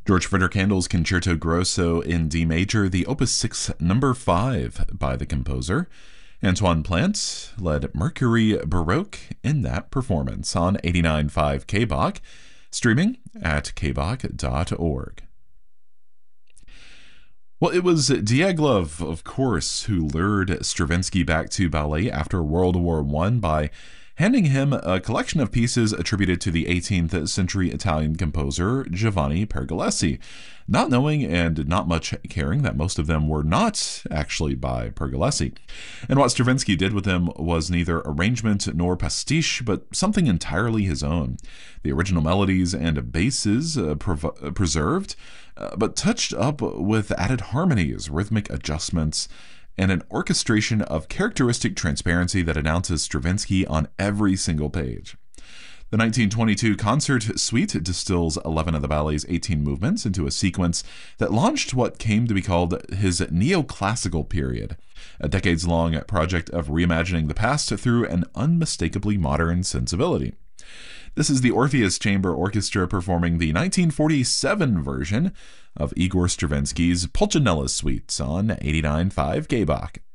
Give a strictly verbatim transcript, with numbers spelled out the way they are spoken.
George Frideric Handel's Concerto Grosso in D major, the Opus six number five by the composer. Antoine Plant led Mercury Baroque in that performance on eighty-nine point five K B O C, streaming at k b o c dot org. Well, it was Diaghilev, of course, who lured Stravinsky back to ballet after World War One by handing him a collection of pieces attributed to the eighteenth century Italian composer Giovanni Pergolesi, not knowing and not much caring that most of them were not actually by Pergolesi. And what Stravinsky did with them was neither arrangement nor pastiche, but something entirely his own. The original melodies and basses uh, prov- preserved, uh, but touched up with added harmonies, rhythmic adjustments, and an orchestration of characteristic transparency that announces Stravinsky on every single page. The nineteen twenty-two Concert Suite distills eleven of the ballet's eighteen movements into a sequence that launched what came to be called his neoclassical period, a decades-long project of reimagining the past through an unmistakably modern sensibility. This is the Orpheus Chamber Orchestra performing the nineteen forty-seven version of Igor Stravinsky's Pulcinella Suite on eighty-nine point five K B O C.